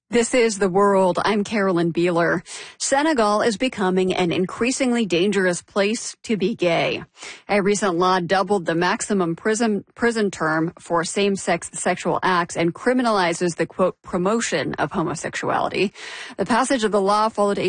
This is The World. I'm Carolyn Beeler. Senegal is becoming an increasingly dangerous place to be gay. A recent law doubled the maximum prison term for same-sex sexual acts and criminalizes the, quote, promotion of homosexuality. The passage of the law followed a